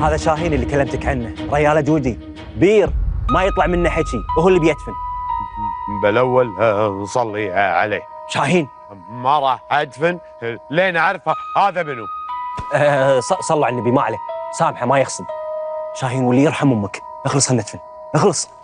هذا شاهين اللي كلمتك عنه، رياله جودي بير ما يطلع منه حكي، وهو اللي بيدفن. بالاول نصلي عليه. شاهين ما راح ادفن لين اعرف هذا منو. صلوا على النبي، ما عليه، سامحه ما يقصد. شاهين واللي يرحم امك، اخلص خلنا ندفن، اخلص.